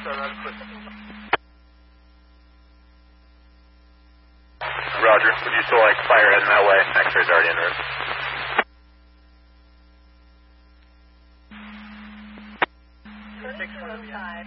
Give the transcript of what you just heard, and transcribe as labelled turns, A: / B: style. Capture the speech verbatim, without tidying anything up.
A: Roger. Would you still like fire heading that way? X-ray's already in route.
B: six one five.